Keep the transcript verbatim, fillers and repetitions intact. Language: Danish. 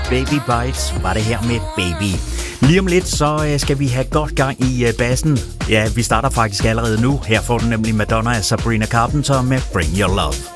Baby Bites var det her med Baby. Lige om lidt, så skal vi have godt gang i bassen. Ja, vi starter faktisk allerede nu. Her får du nemlig Madonna og Sabrina Carpenter med Bring Your Love.